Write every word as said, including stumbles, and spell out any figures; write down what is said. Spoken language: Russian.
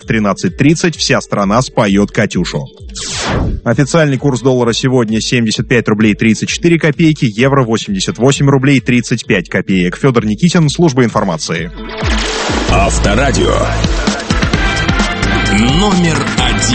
тринадцать тридцать вся страна споет «Катюшу». Официальный курс доллара сегодня семьдесят пять рублей тридцать четыре копейки, евро восемьдесят восемь рублей тридцать пять копеек. Федор Никитин, служба информации. Авторадио. Номер один.